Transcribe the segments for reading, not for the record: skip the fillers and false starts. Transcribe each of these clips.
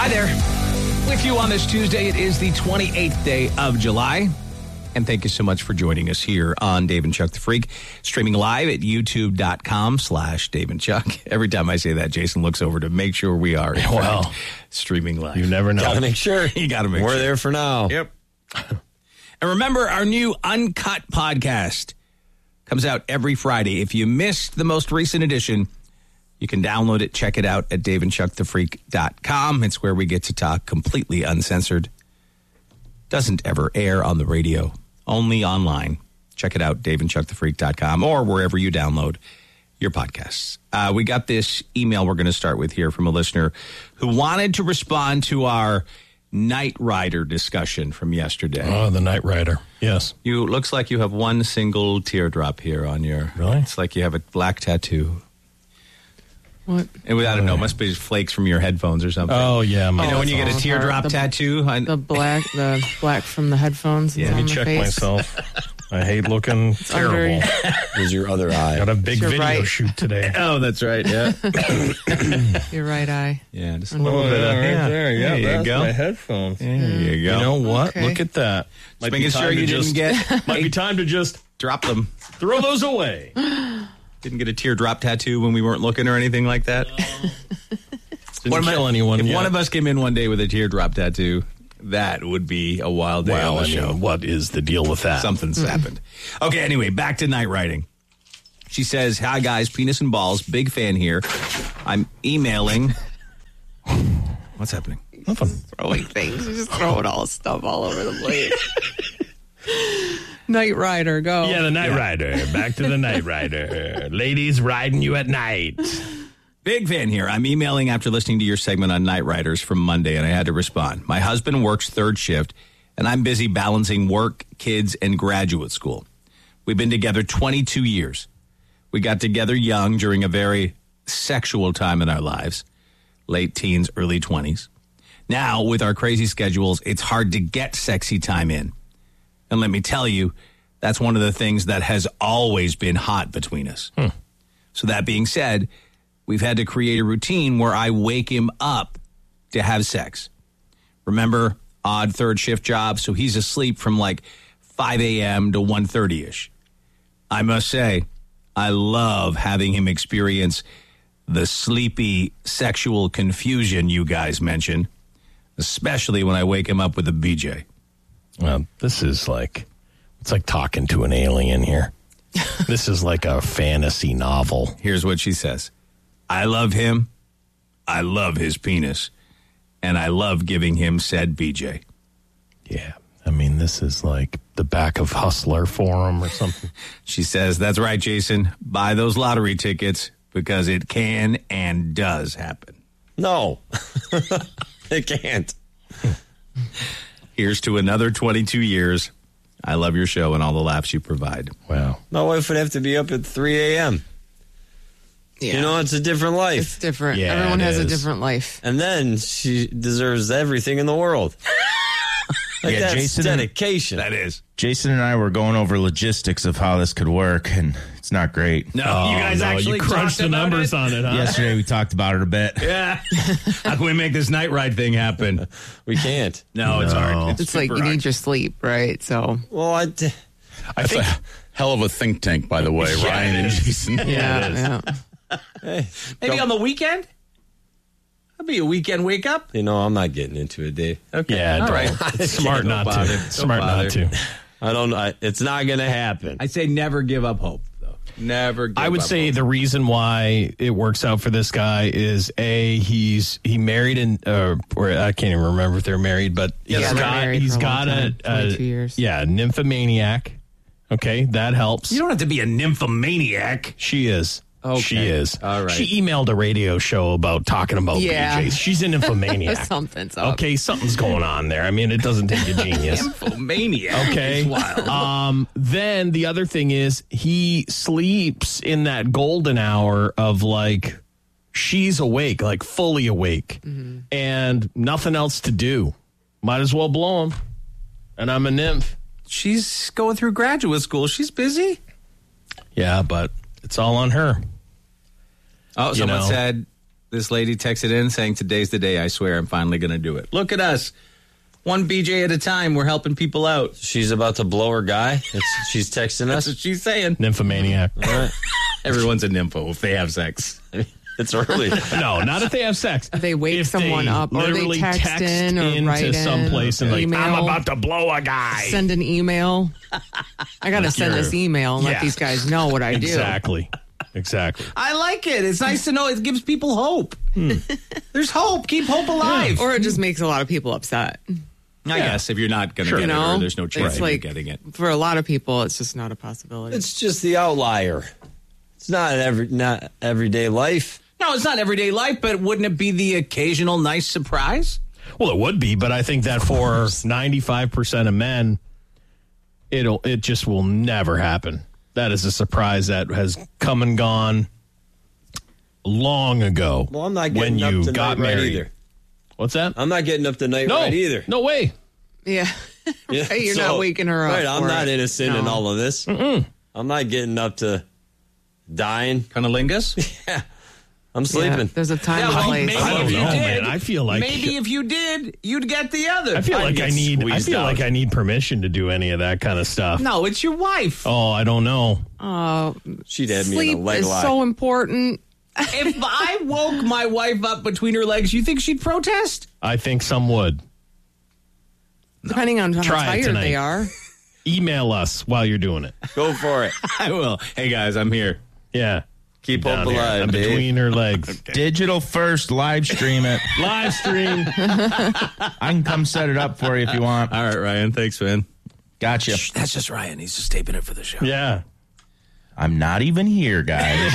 Hi there. With you on this Tuesday, it is the 28th day of July. And thank you so much for joining us here on Dave and Chuck the Freak, streaming live at youtube.com/Dave and Chuck. Every time I say that, Jason looks over to make sure we are streaming live. You never know. Gotta make sure. You gotta make sure. We're there for now. Yep. And remember, our new Uncut podcast comes out every Friday. If you missed the most recent edition, you can download it, check it out at daveandchuckthefreak.com. It's where we get to talk completely uncensored. Doesn't ever air on the radio, only online. Check it out, daveandchuckthefreak.com, or wherever you download your podcasts. We got this email we're going to start with here from a listener who wanted to respond to our Knight Rider discussion from yesterday. Oh, the Knight Rider. Yes. Looks like you have one single teardrop here on your... Really? It's like you have a black tattoo. What? I don't know. Must be flakes from your headphones or something. Oh, yeah. You know when you get a teardrop tattoo? The black from the headphones. Yeah. Let me check myself. I hate looking terrible. There's your other eye. Got a big video right. shoot today. Oh, that's right. Yeah. Your right eye. Yeah, just a little bit of... right there. Yeah, there you that's go. my headphones. There you go. You know what? Okay. Look at that. Just making sure you didn't get... Might be time to just drop them. throw those away. Didn't get a teardrop tattoo when we weren't looking or anything like that. Didn't kill anyone If yet. one of us came in one day with a teardrop tattoo, that would be a wild day on the show. What is the deal with that? Something's happened. Okay, anyway, back to night writing. She says, "Hi guys, penis and balls, big fan here. I'm emailing." What's happening? Nothing. Throwing things. You're just throwing all stuff all over the place. Knight Rider, go. Yeah, the Knight Rider. Back to the Knight Rider. Ladies riding you at night. Big fan here. I'm emailing after listening to your segment on Night Riders from Monday, and I had to respond. My husband works third shift, and I'm busy balancing work, kids, and graduate school. We've been together 22 years. We got together young during a very sexual time in our lives, late teens, early 20s. Now, with our crazy schedules, it's hard to get sexy time in. And let me tell you, that's one of the things that has always been hot between us. So that being said, we've had to create a routine where I wake him up to have sex. Remember, odd third shift job, so he's asleep from like 5 a.m. to 1:30-ish. I must say, I love having him experience the sleepy sexual confusion you guys mentioned, especially when I wake him up with a BJ. Well, this is it's like talking to an alien here. This is like a fantasy novel. Here's what she says. I love him. I love his penis. And I love giving him said BJ. Yeah. I mean, this is like the back of Hustler Forum or something. She says, that's right, Jason. Buy those lottery tickets because it can and does happen. No. It can't. Here's to another 22 years. I love your show and all the laughs you provide. Wow. My wife would have to be up at 3 a.m. Yeah. You know, it's a different life. It's different. Yeah, Everyone it has a is. different life. And then she deserves everything in the world. Yeah, that's Jason- dedication. That is. Jason and I were going over logistics of how this could work, and it's not great. No, you guys actually you crunched talked the about numbers it? on it, huh? Yesterday we talked about it a bit. Yeah. How can we make this night ride thing happen? We can't. No, it's hard. It's like super you hard. need your sleep, right? So, Well, I That's a hell of a think tank, by the way, Ryan and Jason. yeah. Maybe on the weekend? That'd be a weekend wake up. You know, I'm not getting into it, Dave. Okay. Yeah, All don't. right. It's smart Don't not bother. to. Don't Smart bother. not to. I don't. It's not going to happen. I say never give up hope, though. Never give I would up say hope. the reason why it works out for this guy is he married and or I can't even remember if they're married, but Yeah, they're married he's for a got long time, 22 years. nymphomaniac. Okay, that helps. You don't have to be a nymphomaniac. She is. Okay. She is. All right. She emailed a radio show about talking about Yeah. BJs. She's an nymphomaniac. Something's up. Okay, something's going on there. I mean, it doesn't take a genius. Nymphomaniac. Okay. It's wild. Then the other thing is he sleeps in that golden hour of like she's awake, like fully awake, and nothing else to do. Might as well blow him. And I'm a nymph. She's going through graduate school. She's busy. Yeah, but it's all on her. Oh, someone know. said This lady texted in saying, today's the day, I swear I'm finally going to do it. Look at us. One BJ at a time. We're helping people out. She's about to blow her guy. She's texting That's us. what she's saying. Nymphomaniac. All right. Everyone's a nympho if they have sex. It's early. No, not if they have sex. They wake If someone up, or they literally text in, or into write in, someplace and like, email. I'm about to blow a guy. Send an email. I got to send this email and Yeah. let these guys know what I do. Exactly. I like it. It's nice to know. It gives people hope. There's hope. Keep hope alive. Or it just makes a lot of people upset. I guess if you're not going to Sure. get You it, know, or there's no chance it's of you like, getting it. for a lot of people, it's just not a possibility. It's just the outlier. It's not everyday life. No, it's not everyday life, but wouldn't it be the occasional nice surprise? Well, it would be, but I think that for 95% of men, it just will never happen. That is a surprise that has come and gone long ago. Well, I'm not when getting up you to got night right married. either. What's that? I'm not getting up to night No, right either. no way. Yeah. Yeah, Hey, you're so- not waking her up. Right, I'm for not it. innocent in No. all of this. I'm not getting up to dying. Cunnilingus? Yeah, I'm Yeah, sleeping. there's a time Yeah, and well, place. maybe I don't if you know, did, man. I feel like maybe if you did, you'd get the other. I feel I'd like get I need. I squeezed feel out. like I need permission to do any of that kind of stuff. No, it's your wife. Oh, I don't know. She'd have me Sleep in a leg is lock. so important. If I woke my wife up between her legs, you think she'd protest? I think some would. Depending on how Try it tired tonight. they are. Email us while you're doing it. Go for it. I will. Hey, guys, I'm here. Yeah. Keep Down hope here. alive, I'm Dave. between her legs. Digital first, live stream it. Live stream. I can come set it up for you if you want. All right, Ryan. Thanks, man. Gotcha. Shh, that's just Ryan. He's just taping it for the show. Yeah. I'm not even here, guys.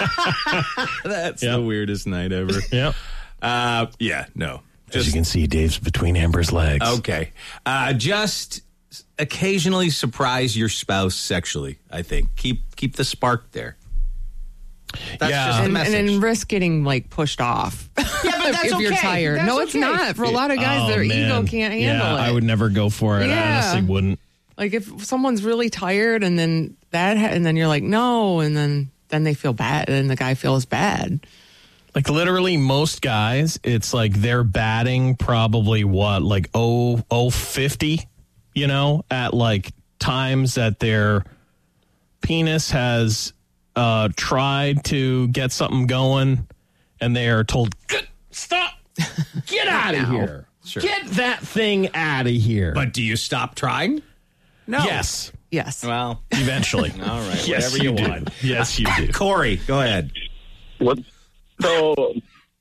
That's Yep. the weirdest night ever. Yep. Yeah, no. As you can see, Dave's between Amber's legs. Okay. Just occasionally surprise your spouse sexually, I think. Keep the spark there. That's Yeah. just the And message. risk getting like pushed off. Yeah, but that's if you're okay. tired. That's No, it's okay. not. For a lot of guys, Oh, their man. ego can't handle yeah, it. I would never go for it. I Yeah. honestly wouldn't. Like if someone's really tired and then and then you're like, no, and then they feel bad, and the guy feels bad. Like literally most guys, it's like they're batting probably what, like 50, you know, at like times that their penis has tried to get something going and they are told, stop, get out of here. Sure. Get that thing out of here. But do you stop trying? No. yes, Yes. Well, eventually. all right. Yes, whatever you do. want. Yes, you do. Corey, go ahead. What? So,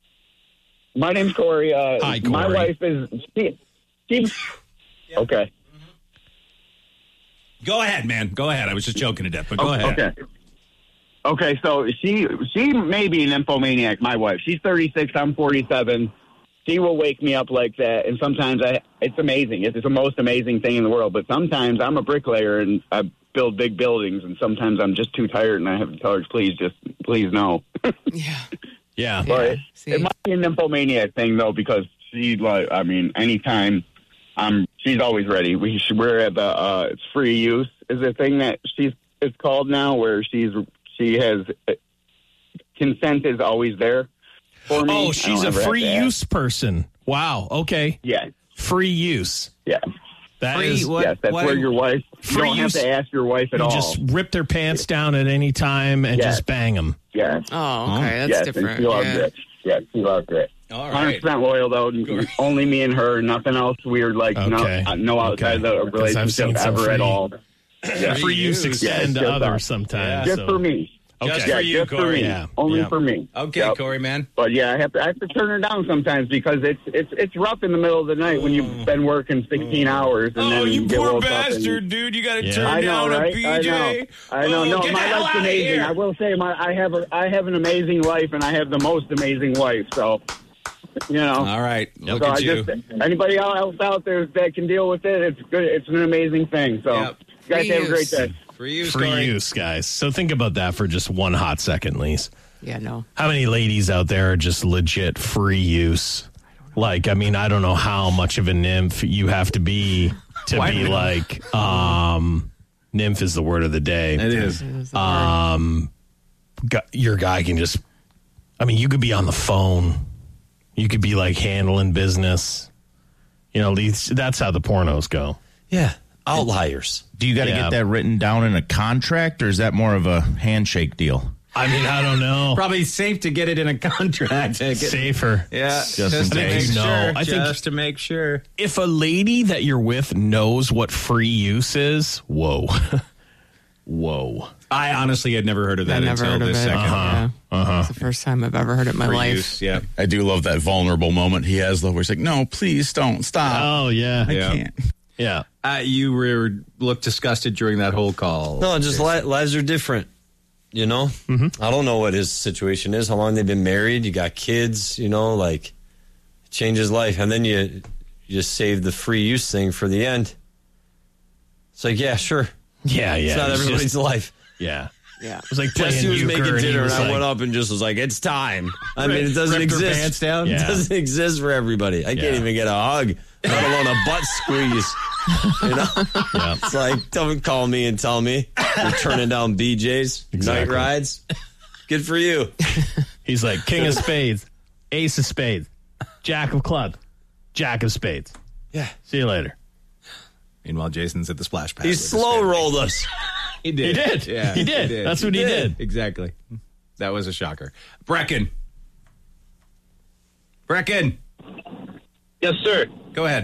my name's Corey. Hi, Corey. My wife is. Okay. Go ahead, man. Go ahead. I was just joking to death, but go ahead. Okay. Okay, so she may be an nymphomaniac, my wife. She's 36, I'm 47. She will wake me up like that, and sometimes it's amazing. It's the most amazing thing in the world, but sometimes I'm a bricklayer, and I build big buildings, and sometimes I'm just too tired, and I have to tell her, please no. Yeah. Yeah. But See. it might be a nymphomaniac thing, though, because anytime she's always ready. We're at the it's free use is a thing that it's called now, where she has consent is always there for me. Oh, I she's don't a ever have free to ask. use person. Wow. Okay. Yes, Free use. yes, That Free is. what? yes. That's what- where your wife. You Free don't have use- to ask your wife at You all. just rip their pants down at any time and Yes. just bang them. Yes, Oh, okay. That's yes, different. and she loves Yeah. it. Yes, she loves it. All right. 100% loyal though. Only me and her. Nothing else weird. Like Okay. no outside Okay. the 'Cause I've seen relationship some ever at free- all. Yeah. Free use use. Yeah, extend it's to just others us. sometimes. Just so- for me. Okay. Just Yeah, for you, just for Corey. me. Yeah. Only Yeah. for me. Okay, Yep. Corey, man. But yeah, I have to turn her down sometimes because it's rough in the middle of the night when you've been working 16 hours and then you get poor woke up bastard, dude. You got to Yeah. turn I know, down right? a PJ. I know. No, get my the hell life's outta amazing. here. I will say, I have an amazing life, and I have the most amazing wife. So, All right. Look so at I you. just anybody else out there that can deal with it, it's good. It's an amazing thing. So, Yep. you guys Free have a great use. day. Free use, Free Corey. use, guys. So think about that for just one hot second, Lise. Yeah, no. How many ladies out there are just legit free use? Like, I mean, I don't know how much of a nymph you have to be to Why be do we- like, nymph is the word of the day. It is. Your guy can just I mean, you could be on the phone. You could be like handling business. You know, that's how the pornos go. Yeah. Outliers. Do you got to get that written down in a contract, or is that more of a handshake deal? I mean, I don't know. Probably safe to get it in a contract. Safer. Yeah, just to make case. sure. No, I think just to make sure. If a lady that you're with knows what free use is, whoa. Whoa. I honestly had never heard of that I never until heard of this it. second. It's the first time I've ever heard it in my Free life. use, yeah. I do love that vulnerable moment he has, though, where he's like, no, please don't stop. Oh, yeah. I can't. Yeah. You looked disgusted during that whole call. No, just lives are different. You know? Mm-hmm. I don't know what his situation is, how long they've been married. You got kids, you know, like, it changes life. And then you just save the free use thing for the end. It's like, yeah, sure. Yeah. It's not everybody's life. Yeah. Yeah. It was like Jesse playing was making euchre, dinner, and he I was went like, up and just was like, it's time. I mean, it doesn't Ripped her exist. pants down? It Yeah. doesn't exist for everybody. I can't even get a hug, let alone a butt squeeze. You know? Yeah. It's like, don't call me and tell me you're turning down BJ's, Exactly. night rides. Good for you. He's like, king of spades, ace of spades, jack of clubs, jack of spades. Yeah. See you later. Meanwhile, Jason's at the splash pad. He with his slow family. rolled us. He did. He did. Yeah, He did. That's what he did. Exactly. That was a shocker. Brecken. Brecken, Yes, sir. go ahead.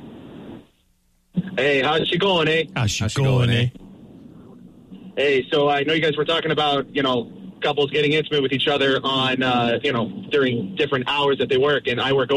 Hey, how's she going, eh? How's she How's she going, going, eh? Hey, so I know you guys were talking about, couples getting intimate with each other on, during different hours that they work, and I work